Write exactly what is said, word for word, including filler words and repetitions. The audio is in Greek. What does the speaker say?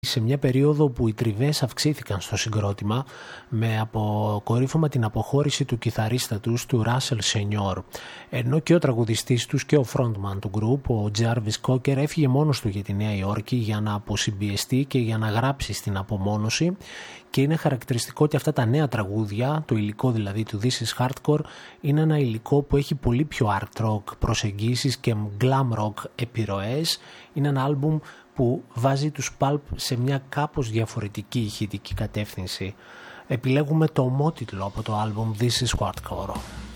σε μια περίοδο που οι τριβές αυξήθηκαν στο συγκρότημα με αποκορύφωμα την αποχώρηση του κιθαρίστα τους, του Russell Senior, ενώ και ο τραγουδιστής τους και ο frontman του group, ο Jarvis Cocker, έφυγε μόνος του για τη Νέα Υόρκη για να αποσυμπιεστεί και για να γράψει στην απομόνωση. Και είναι χαρακτηριστικό ότι αυτά τα νέα τραγούδια, το υλικό δηλαδή του This is Hardcore, είναι ένα υλικό που έχει πολύ πιο art rock προσεγγίσεις και glam rock επιρροές. Είναι ένα άλμπουμ που βάζει τους Pulp σε μια κάπως διαφορετική ηχητική κατεύθυνση. Επιλέγουμε το ομότιτλο από το άλμπουμ This is Hardcore.